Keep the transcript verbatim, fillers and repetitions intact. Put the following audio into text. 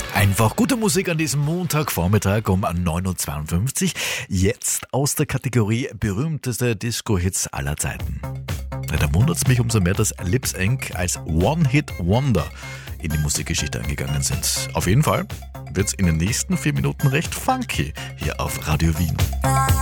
Einfach gute Musik an diesem Montagvormittag um neun Uhr zweiundfünfzig. Jetzt aus der Kategorie berühmteste Disco-Hits aller Zeiten. Ja, da wundert es mich umso mehr, dass Lip Sync als One-Hit-Wonder in die Musikgeschichte eingegangen sind. Auf jeden Fall wird es in den nächsten vier Minuten recht funky hier auf Radio Wien.